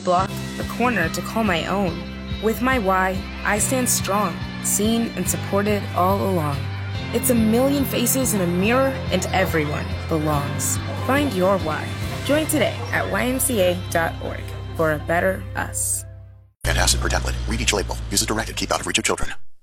block, a corner to call my own. With my why, I stand strong, seen and supported all along. It's a million faces in a mirror, and everyone belongs. Find your why. Join today at ymca.org for a better us. Antacid per tablet. Read each label. Use as directed. Keep out of reach of children.